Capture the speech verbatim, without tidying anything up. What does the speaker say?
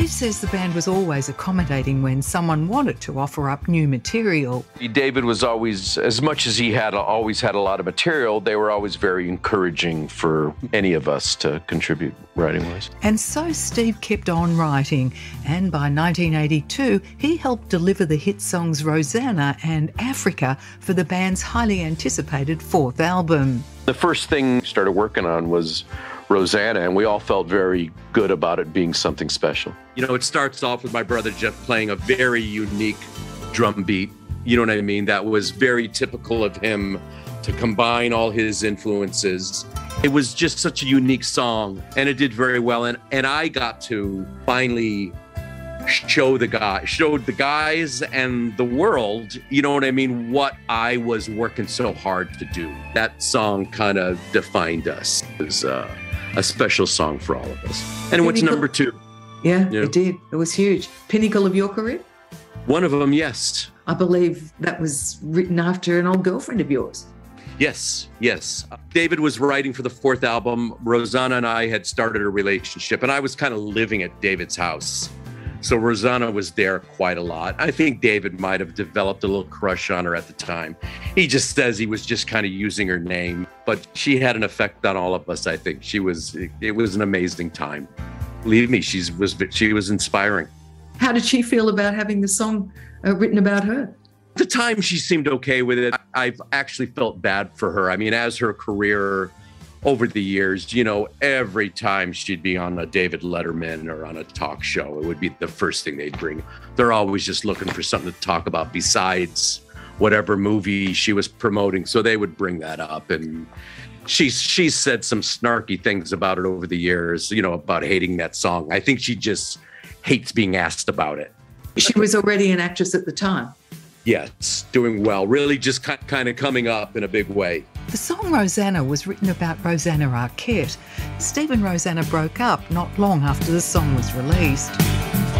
Steve says the band was always accommodating when someone wanted to offer up new material. David was always, as much as he had always had a lot of material, they were always very encouraging for any of us to contribute writing-wise. And so Steve kept on writing, and by nineteen eighty-two, he helped deliver the hit songs Rosanna and Africa for the band's highly anticipated fourth album. The first thing we started working on was Rosanna, and we all felt very good about it being something special. You know, it starts off with my brother Jeff playing a very unique drum beat. You know what I mean? That was very typical of him to combine all his influences. It was just such a unique song, and it did very well. And, and I got to finally show the guy, showed the guys and the world, you know what I mean, what I was working so hard to do. That song kind of defined us. It was uh, a special song for all of us. And it went to number two. Yeah, Yeah. it did. It was huge. Pinnacle of your career? One of them, yes. I believe that was written after an old girlfriend of yours. Yes, yes. David was writing for the fourth album. Rosanna and I had started a relationship, and I was kind of living at David's house. So Rosanna was there quite a lot. I think David might have developed a little crush on her at the time. He just says he was just kind of using her name, but she had an effect on all of us, I think. She was, it was an amazing time. Believe me, she was, she was inspiring. How did she feel about having the song uh, written about her? At the time, she seemed okay with it. I've actually felt bad for her. I mean, as her career over the years, you know, every time she'd be on a David Letterman or on a talk show, it would be the first thing they'd bring. They're always just looking for something to talk about besides whatever movie she was promoting. So they would bring that up. And she's, she's said some snarky things about it over the years, you know, about hating that song. I think she just hates being asked about it. She was already an actress at the time. Yes, doing well, really just kind of coming up in a big way. The song Rosanna was written about Rosanna Arquette. Steve and Rosanna broke up not long after the song was released.